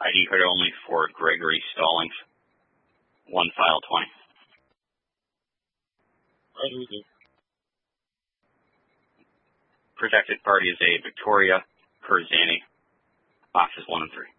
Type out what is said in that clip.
ID card only for Gregory Stallings, 1 file 20. Protected party is a Victoria Perzani, boxes 1 and 3.